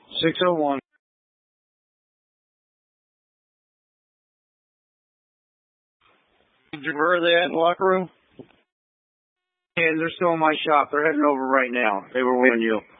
601. Where are they at in the locker room? Yeah, they're still in my shop. They're heading over right now. They were waiting on you.